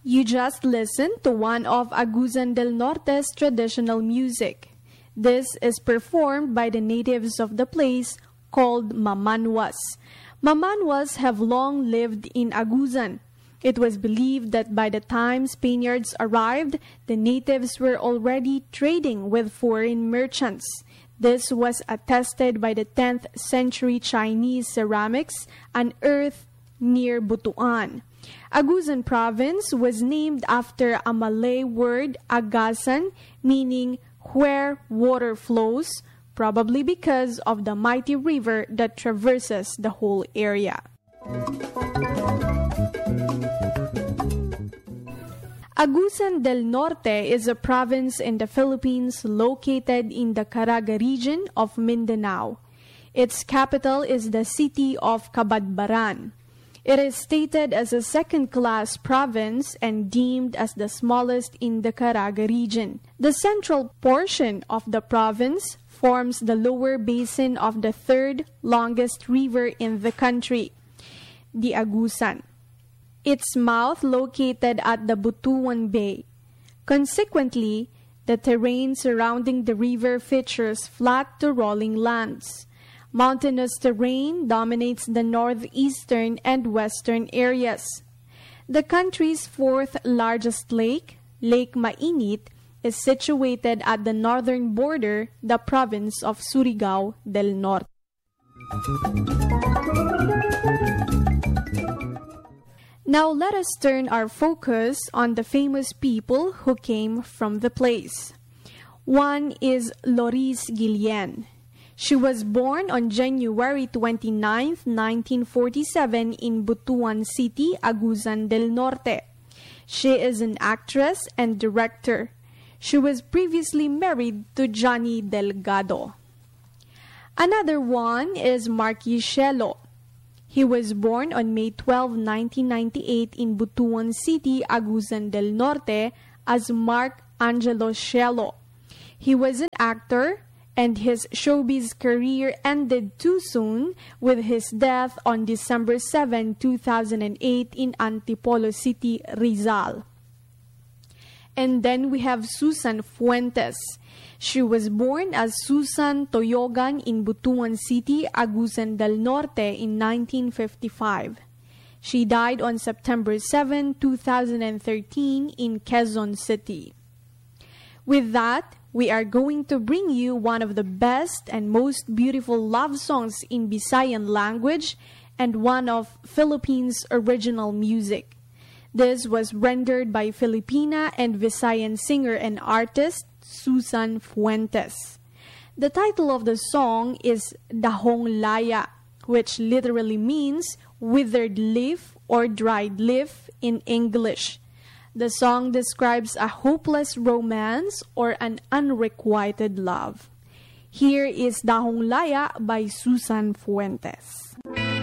You just listened to one of Agusan del Norte's traditional music. This is performed by the natives of the place called Mamanwas. Mamanwas have long lived in Agusan. It was believed that by the time Spaniards arrived, the natives were already trading with foreign merchants. This was attested by the 10th century Chinese ceramics unearthed near Butuan. Agusan province was named after a Malay word Agasan, meaning where water flows, probably because of the mighty river that traverses the whole area. Agusan del Norte is a province in the Philippines located in the Caraga region of Mindanao. Its capital is the city of Cabadbaran. It is stated as a second-class province and deemed as the smallest in the Caraga region. The central portion of the province forms the lower basin of the third longest river in the country, the Agusan. Its mouth located at the Butuan Bay. Consequently, the terrain surrounding the river features flat to rolling lands. Mountainous terrain dominates the northeastern and western areas. The country's fourth largest lake, Lake Mainit, is situated at the northern border, the province of Surigao del Norte. Now let us turn our focus on the famous people who came from the place. One is Loris Guillen. She was born on January 29, 1947 in Butuan City, Agusan del Norte. She is an actress and director. She was previously married to Johnny Delgado. Another one is Marquis He was born on May 12, 1998 in Butuan City, Agusan del Norte as Mark Angelo Cielo. He was an actor, and his showbiz career ended too soon with his death on December 7, 2008 in Antipolo City, Rizal. And then we have Susan Fuentes. She was born as Susan Toyogan in Butuan City, Agusan del Norte in 1955. She died on September 7, 2013 in Quezon City. With that, we are going to bring you one of the best and most beautiful love songs in Visayan language and one of Philippines' original music. This was rendered by Filipina and Visayan singer and artist Susan Fuentes. The title of the song is Dahong Laya, which literally means withered leaf or dried leaf in English. The song describes a hopeless romance or an unrequited love. Here is Dahong Laya by Susan Fuentes.